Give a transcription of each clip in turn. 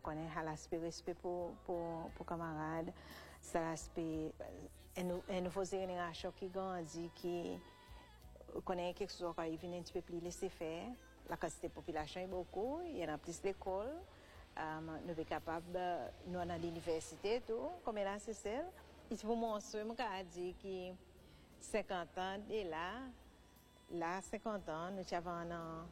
connaît l'aspect respect pour camarades, c'est l'aspect une nouvelle génération qui grandit, qui connaît quelque chose qui vient un petit peu plus laisser faire. La quantité de population est beaucoup, il y en a plus d'écoles, nous sommes capables, nous à l'université, tout, comme là, c'est ça. Il faut montrer, je dis que 50 ans, et là, 50 ans, nous avons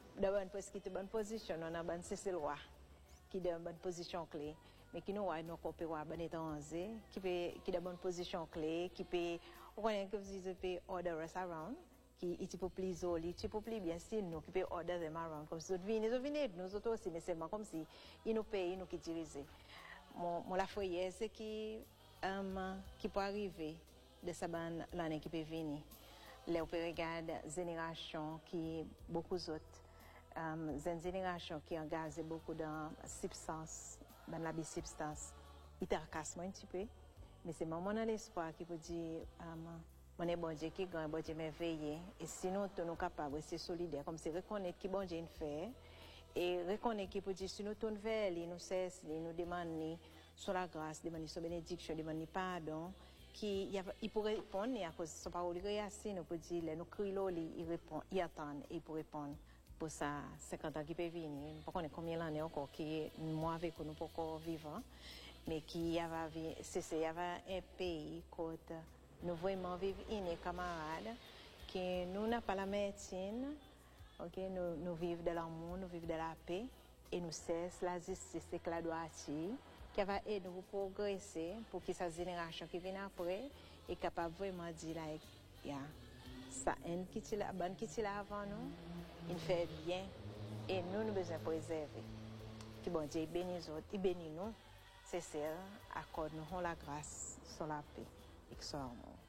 une bonne position, on a une bonne loi qui est une bonne position clé, mais qui nous a une bonne étranger, qui est une bonne position clé, qui peut, on connaît que vous dites, order us around, qui peut plus joli, qui peut plus bien style, nous, qui peut order them around, comme si nous venons, nous autres aussi, mais seulement comme si ils nous payent, nous qui dirigeons. Mon la foyer, c'est qui peut arriver de sa l'année qui peut venir. Là, on peut regarder la génération qui beaucoup d'autres. Une génération qui engage beaucoup dans la substance, dans la substance. Il tracasse un petit peu, mais c'est mon l'espoir qui peut dire, mon est bon Dieu qui gagne, bon Dieu merveilleux. Et si nous sommes capables de rester solidaires, comme c'est reconnaître qui bon Dieu fait, et reconnaître qui peut dire, si nous tournons vers lui, nous cesse, nous demandons sur la grâce, demandons sur la bénédiction, demandons pardon, il pourrait répondre, et à cause de sa parole, nous peut dire, nous crions, il répond, il attend, et il peut répondre. Pour ça, 50 ans qui peut venir, pas connaître combien d'années encore qui moi avec nous pour encore vivre, mais qui avait un pays côté nous vraiment vivre une camarade qui nous n'a pas la médecine, ok, nous vivons de l'amour, nous vivons de la paix et nous cesse la justice et la droiture qui va aider nous progresser pour que cette génération qui vient après est capable vraiment de dire like, yeah, ça une qui est bonne qui est avant nous. Il fait bien et nous nous besoin préserver. Que bon Dieu bénisse nous, il bénit nous, c'est celle accorde nous la grâce sur la paix et sur l'amour.